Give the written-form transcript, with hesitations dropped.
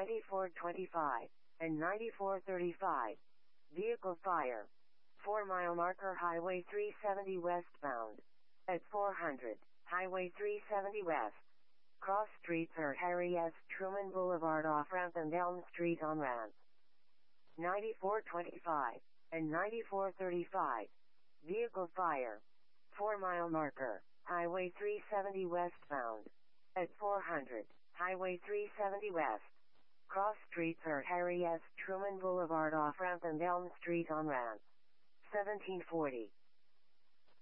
9425, and 9435. Vehicle fire. 4-mile marker Highway 370 westbound. At 400, Highway 370 west. Cross streets are Harry S. Truman Boulevard off-ramp and Elm Street on-ramp. 9425, and 9435. Vehicle fire. 4-mile marker, Highway 370 westbound. At 400, Highway 370 west. Cross streets are Harry S. Truman Boulevard off-ramp and Elm Street on-ramp. 1740.